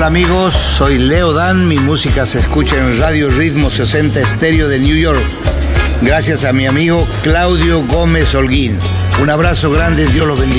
Hola amigos, soy Leo Dan, mi música se escucha en Radio Ritmo 60 Estéreo de New York, gracias a mi amigo Claudio Gómez Holguín. Un abrazo grande, Dios los bendiga.